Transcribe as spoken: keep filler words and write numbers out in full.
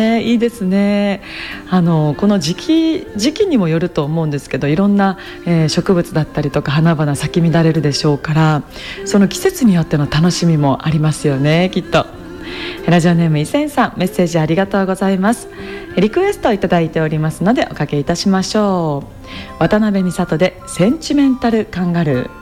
ね、いいですね。あのこの時期時期にもよると思うんですけど、いろんな、えー植物だったりとか花々咲き乱れるでしょうから、その季節によっての楽しみもありますよね、きっと。ラジオネームいせんさん、メッセージありがとうございます。リクエストをいただいておりますのでおかけいたしましょう。渡辺美里でセンチメンタルカンガルー。